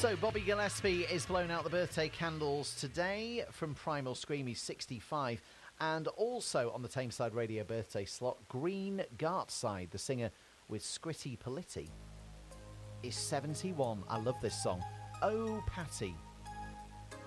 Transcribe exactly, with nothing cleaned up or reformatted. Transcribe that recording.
So Bobby Gillespie is blowing out the birthday candles today from Primal Scream. He's sixty-five. And also on the Tameside Radio birthday slot, Green Gartside, the singer with Scritti Politti, is seventy-one. I love this song. Oh, Patty.